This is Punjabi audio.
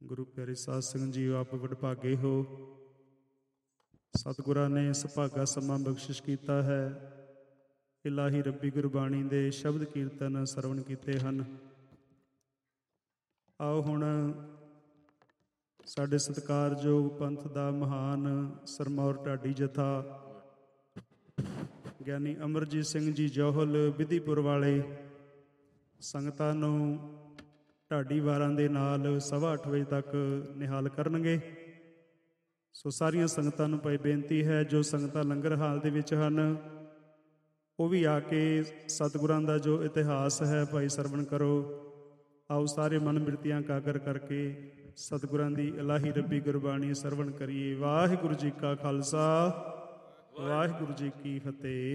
ਗੁਰੂ ਪਿਆਰੇ ਸਾਧ ਸੰਗਤ ਜੀਓ, ਆਪ ਵਡਭਾਗੇ ਹੋ। ਸਤਿਗੁਰਾਂ ਨੇ ਸੁਭਾਗਾ ਸਮਾਂ ਬਖਸ਼ਿਸ਼ ਕੀਤਾ ਹੈ। ਇਲਾਹੀ ਰੱਬੀ ਗੁਰਬਾਣੀ ਦੇ ਸ਼ਬਦ ਕੀਰਤਨ ਸਰਵਣ ਕੀਤੇ ਹਨ। ਆਓ ਹੁਣ ਸਾਡੇ ਸਤਿਕਾਰਯੋਗ ਪੰਥ ਦਾ ਮਹਾਨ ਸਰਮੌਰ ਢਾਡੀ ਜਥਾ ਗਿਆਨੀ ਅਮਰਜੀਤ ਸਿੰਘ ਜੀ ਜੌਹਲ ਵਿਧੀਪੁਰ ਵਾਲੇ ਸੰਗਤਾਂ ਨੂੰ ਢਾਡੀ ਵਾਰਾਂ ਦੇ ਨਾਲ 8:15 ਵਜੇ ਤੱਕ ਨਿਹਾਲ ਕਰਨਗੇ। ਸੋ ਸਾਰੀਆਂ ਸੰਗਤਾਂ ਨੂੰ ਭਾਈ ਬੇਨਤੀ ਹੈ, ਜੋ ਸੰਗਤਾਂ ਲੰਗਰ ਹਾਲ ਦੇ ਵਿੱਚ ਹਨ ਉਹ ਵੀ ਆ ਕੇ ਸਤਿਗੁਰਾਂ ਦਾ ਜੋ ਇਤਿਹਾਸ ਹੈ ਭਾਈ ਸਰਵਣ ਕਰੋ। ਆਓ ਸਾਰੇ ਮਨ ਬਿਰਤੀਆਂ ਇਕਾਗਰ ਕਰਕੇ ਸਤਿਗੁਰਾਂ ਦੀ ਇਲਾਹੀ ਰੱਬੀ ਗੁਰਬਾਣੀ ਸਰਵਣ ਕਰੀਏ। ਵਾਹਿਗੁਰੂ ਜੀ ਕਾ ਖਾਲਸਾ, ਵਾਹਿਗੁਰੂ ਜੀ ਕੀ ਫਤਿਹ।